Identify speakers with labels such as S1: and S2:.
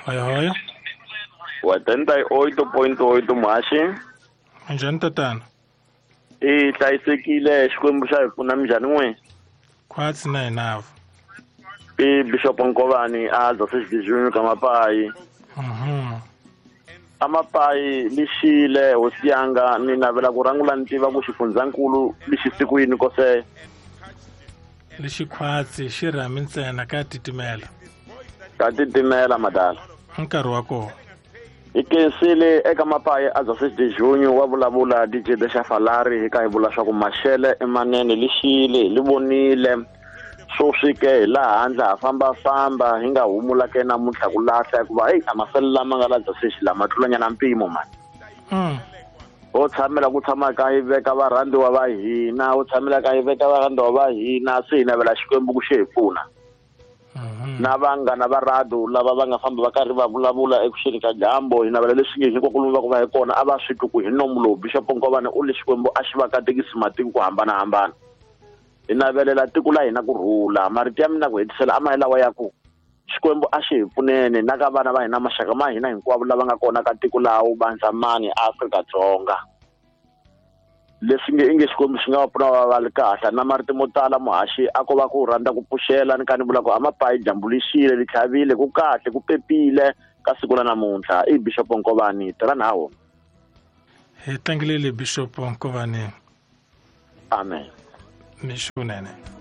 S1: Hoyo.
S2: Wa 38.8 Mhashi.
S1: Njhani tatana?
S2: I hlayisekile Xikwembu xa hi pfuna njhani n'we?
S1: Khwatsi na hinavu.
S2: I Bishop Nkovani a Joseph Dijuni ka Mapai. Amapai lixile hosiyanga ni navela ku rangula ntiva ku xifundzankulu lexi sikwini kose.
S1: Lexi khwatsi xi rhami ntsena ka titimela.
S2: Ka titimela madala.
S1: Nkarhi wa kona.
S2: Ikensile eka Mapai a Joseph Dijuni wa vulavula DJ Bexafalari hi ka hi vula swa ku Mashele emanene lixile li vonile swo swike laha handle ha famba hi nga humula ke namuntlha ku lahla hikuva a masele lama nga la Joseph lama tlulanyana mpimo mani. O tshamela ku tshama ka yi veka varhandziwa va hina, o tshamela ka yi veka varhandziwa va hina se hi navela Xikwembu ku xi hi pfuna. Na vanghana va rado lava va nga famba va karhi va vulavula ekuxeni ka dyambu hi navela leswi nge hikokwalaho va ku va hi kona a va swi twi ku hi nomu lowu Bishop Nkovane u le Xikwembu a xi va katekisi matiko ku hambanahambana. Hi navelela tiko la hina ku rhula marito ya mina ku hetisela a ma hi lawa ya ku Xikwembu a xi hi pfunene na ka vana va hina maxaka ma hina hinkwavo lava nga kona ka tiko lawo Bandzamani Afrika-Dzonga. Leswi nge inge Xikwembu xi nga va pfuna va le kahle na marito mo tala Muhashi a ko va ku rhandza ku pfuxela ni ka ni vula ku Amapai dyambu lixile li tlhavile ku kahle ku pepile ka siku la namuntlha i Bishop Nkovani tirha na wona.
S1: Hi tlangile Bishop Nkovani.
S2: Amen.
S1: Mishunene.